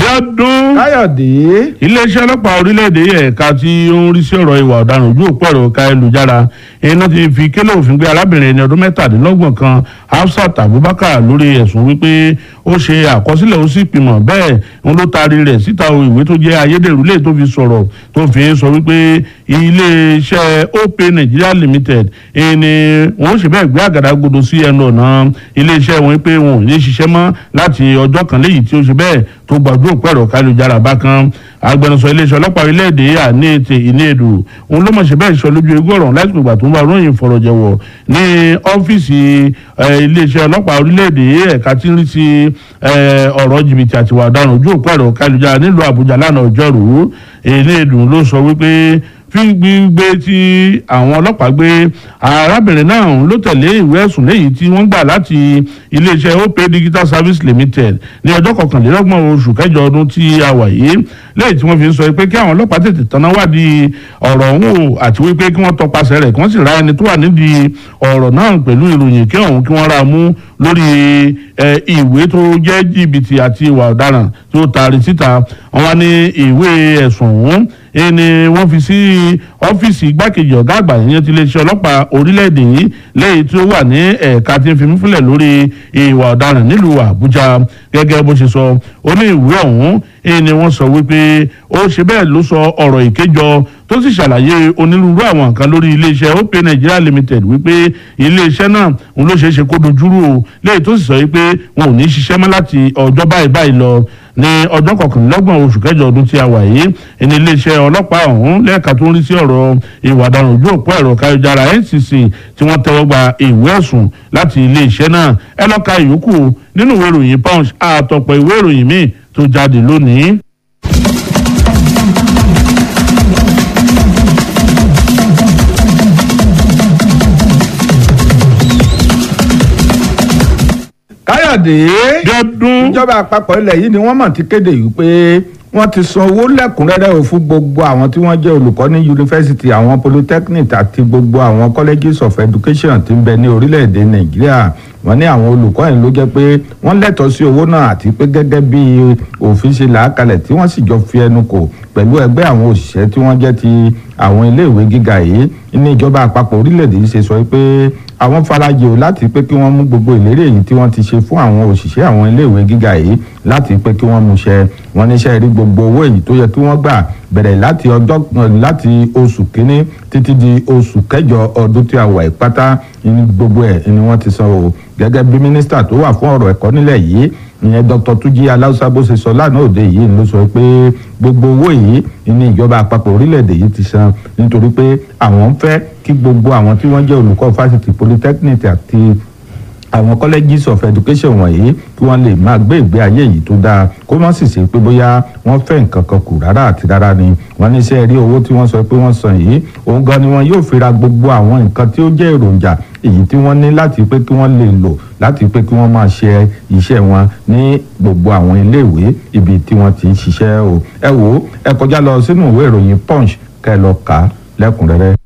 Bíọ́dún. Káyọ̀dé. Iléeṣẹ́ ọlọ́pàá orílẹ̀-èdè ẹ̀ka tí ó ń rí sí ọ̀rọ̀ ìwà ọ̀daràn ojú òpó ẹ̀rọ káyélujára iná ti fi kélé òfin gbé arábìnrin ẹni ọdún mẹ́tàdínlọ́gbọ̀n kan Hafsat Abubakar lórí ẹ̀sùn wípé ó ṣe àkọsílẹ̀ ó sì pìmọ̀ bẹ́ẹ̀ ń ló taari rẹ̀ síta ìwé tó jẹ́ ayédèrú lè tó fi sọ̀rọ̀ tó fi sọ wípé iléeṣẹ́ Opay Nigeria Limited ni wọ́n ṣe bẹ́ẹ̀ gbé àgàdàgodo sí ẹnu ọ̀nà iléeṣẹ́ wọn pé wọn ò ní ṣiṣẹ́ mọ́ láti ọjọ́ kan léyìí tí ó ṣe bẹ́ẹ̀ tó gbàgbé òpó ẹ̀rọ káyélujára bákan agbẹnusọ iléeṣẹ́ ọlọ́pàá orílẹ̀-èdè àníètè ìníèdù òun ló mọ̀ ṣe bẹ́ẹ̀ sọ lójú egún ọ̀rọ̀ láti gbà tó ń bá ròyìn fọ̀rọ̀jẹ̀wọ̀ ní ọ́fíìsì iléeṣẹ́ ọlọ́pàá orílẹ̀-èdè ẹ̀ka tí ń rí sí ọ̀rọ̀ jìbìtì àti ìwà ọ̀daràn ojú òpó ẹ̀rọ káyélujára nílùú Àbújá lánàá ọjọ́rú ìníèdù ló sọ wípé fi gbígbé tí àwọn ọlọ́pàá gbé arábìnrin náà ló tẹ̀lé ìwé ẹ̀sùn léyìí tí wọ́n gbà láti iléeṣẹ́ Opay Digital Service Limited ní ọjọ́ 21 oṣù kẹjọ ọdún tí a wà yìí lẹ́yìn tí wọ́n fi ń sọ pé kí àwọn ọlọ́pàá tètè tanná wádìí ọ̀rọ̀ ọ̀hún àti wípé kí wọ́n tọpasẹ̀ rẹ̀ kí wọ́n sì ra ẹni tó wà nídìí ọ̀rọ̀ náà pẹ̀lú ìròyìn kí ọ̀hún kí wọ́n ra mú lórí ìwé tó jẹ́ jìbìtì àti ìwà ọ̀daràn tó taari síta wọ́n wá ní ìwé ẹ̀sùn ọ̀hún ni wọ́n fi sí ọ́fíìsì igbákejì ọ̀gá àgbà yẹn ti iléeṣẹ́ ọlọ́pàá orílẹ̀-èdè yìí lẹ́yìn tí ó wà ní ẹ̀ka tí ń fi mífúnlẹ̀ lórí ìwà ọ̀daràn nílùú Àbújá gẹ́gẹ́ bó ṣe sọ ó ní ìwé ọ̀hún ni wọ́n sọ wípé ó ṣe bẹ́ẹ̀ ló sọ ọ̀rọ̀ ìkéjọ tó sì ṣàlàyé onírúurú àwọn nǹkan lórí iléeṣẹ́ Opay Nigeria Limited wípé iléeṣẹ́ náà òun ló ṣeé ṣe kó dojúrú o lẹ́yìn tó sì sọ wípé wọn ò ní ṣiṣẹ́ mọ́ láti ọjọ́ báyìí lọ ní ọjọ́ 21 oṣù kẹjọ ọdún tí a wà yìí ní iléeṣẹ́ ọlọ́pàá ọ̀hún lẹ́ẹ̀ka tó ń rí sí ọ̀rọ̀ ìwà ọ̀daràn ojú òpó ẹ̀rọ káyélujára NCC tí wọ́n tẹ́wọ́ gba ìwé ẹ̀sùn láti iléeṣẹ́ náà ẹ lọ ka ìyókù nínú ìwé ìròyìn Punch àtọ̀pọ̀ ìwé ìròyìn míì tó jáde lónìí. Káyọ̀dé. Bíọ́dún. Ìjọba àpapọ̀ ilẹ̀ yìí ni wọ́n mọ̀ ti kéde yìí pé wọ́n ti san owó lẹ́kùnrẹ́rẹ́ fún gbogbo àwọn tí wọ́n jẹ́ olùkọ́ ní yunifásitì àwọn polytechnic àti gbogbo àwọn colleges of education tí ń bẹ ní orílẹ̀-èdè Nàìjíríà wọ́n ní àwọn olùkọ́ yìí ló jẹ́ pé wọ́n lẹ́tọ̀ọ́ sí owó náà àti pé gẹ́gẹ́ bí òfin ṣe là á kalẹ̀ tí wọ́n sì jọ fi ẹnu kò pẹ̀lú ẹgbẹ́ àwọn òṣìṣẹ́ tí wọ́n jẹ́ ti àwọn iléèwé gíga yìí ní ìjọba àpapọ̀ orílẹ̀-èdè yìí ṣe sọ pé àwọn farajì ò láti pé kí wọ́n mú gbogbo ìlérí èyí tí wọ́n ti ṣe fún àwọn òṣìṣẹ́ àwọn iléèwé gíga yìí láti pé kí wọ́n mú ṣẹ wọ́n níṣẹ́ rí gbogbo owó èyí tó yẹ kí wọ́n gbà bẹ̀rẹ̀ láti oṣù kínní títí di oṣù kẹjọ ọdún tí a wà ìpátá ní gbogbo ẹ̀ ni wọ́n ti san o gẹ́gẹ́ bí mínísítà tó wà fún ọ̀rọ̀ ẹ̀kọ́ nílẹ̀ yìí ìyẹn Dr. Túnjí Aláùsá bó ṣe sọ lánàá òde yìí ló sọ pé gbogbo owó yìí ní ìjọba àpapọ̀ orílẹ̀-èdè yìí ti san nítorí pé àwọn ń fẹ́ kí gbogbo àwọn tí wọ́n jẹ́ olùkọ́ fásitì polytechnic àti àwọn colleges of education wọ̀nyí kí wọ́n lè máa gbé ìgbé ayé yìí tó dáa kó má sì ṣe pé bóyá wọ́n fẹ́ nǹkan kan kù rárá àti rárá ni wọ́n ní iṣẹ́ rí owó tí wọ́n sọ pé wọ́n san yìí òun gan ni wọ́n yóò fi ra gbogbo àwọn nǹkan tí ó jẹ́ èròjà èyí tí wọ́n ní láti pé kí wọ́n lè lò láti pé kí wọ́n máa ṣe iṣẹ́ wọn ní gbogbo àwọn iléèwé ibi tí wọ́n ti ń ṣiṣẹ́ o ẹ wò ó ẹ kọjá lọ sínú ìwé ìròyìn Punch kẹ́ lọ kà á lẹ́kùnrẹ́rẹ́.